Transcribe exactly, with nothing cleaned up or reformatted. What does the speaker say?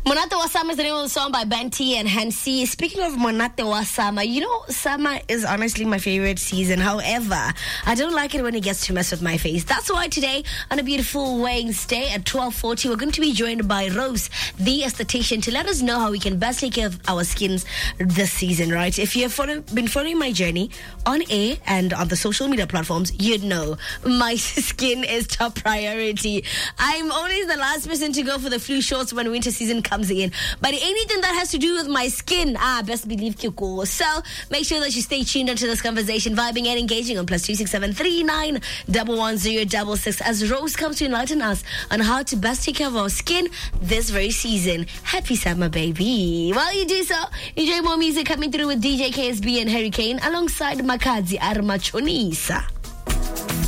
Monate wa Summer is the name of the song by Ben T and Hansi. Speaking of Monate wa Summer, you know, summer is honestly my favorite season. However, I don't like it when it gets to mess with my face. That's why today, on a beautiful Wednesday at twelve forty, we're going to be joined by Rose, the esthetician, to let us know how we can best take care of our skins this season, right? If you have follow, been following my journey on air and on the social media platforms, you'd know my skin is top priority. I'm always the last person to go for the flu shots when winter season comes in, but anything that has to do with my skin, ah, best believe you go. So make sure that you stay tuned into this conversation, vibing and engaging on plus two six seven three nine one one zero six six as Rose comes to enlighten us on how to best take care of our skin this very season. Happy summer, baby. While you do so, enjoy more music coming through with D J K S B and Harry Kane alongside Makazi Armachonisa.